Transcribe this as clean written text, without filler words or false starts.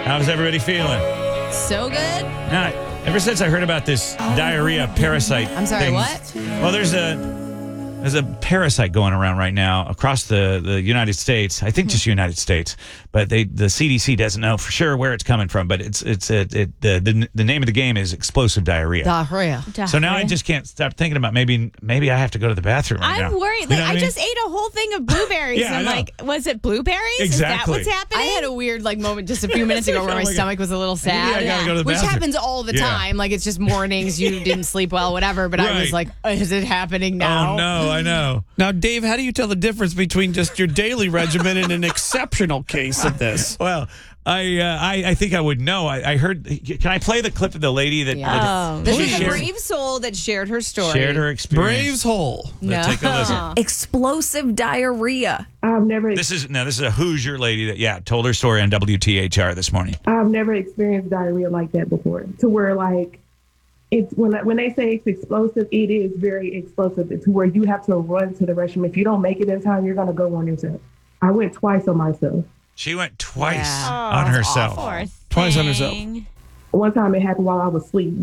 How's everybody feeling? So good. Now, ever since I heard about this diarrhea parasite I'm sorry, thing- what? Well, there's a parasite going around right now across the United States. I think just United States, but the CDC doesn't know for sure where it's coming from. But the name of the game is explosive diarrhea. Diarrhea. So now I just can't stop thinking about maybe I have to go to the bathroom right now. I'm worried. You know Like, what I mean? just ate a whole thing of blueberries. Yeah, I and know. like, was it blueberries? Exactly. Is that what's happening? I had a weird moment just a few minutes ago where my Oh my God. stomach was a little Maybe I sad. gotta go to the Which bathroom. happens all the Yeah. time. Like, it's just mornings, you didn't sleep well, whatever. But I was Right. like, is it happening now? Oh no, I know. Now, Dave, how do you tell the difference between just your daily regimen and an exceptional case of this? Well, I think I would know. I heard. Can I play the clip of the lady that Yeah. This is a shared- brave soul that shared her story. shared her experience? Braves Hole. Let's take a listen. Explosive diarrhea. I've never This is a Hoosier lady that told her story on WTHR this morning. I've never experienced diarrhea like that before. To where like it's when they say it's explosive, it is very explosive. To where you have to run to the restroom. If you don't make it in time, you're gonna go on yourself. I went twice on myself. She went twice Yeah. on herself. Poor Twice on herself. thing. One time it happened while I was asleep.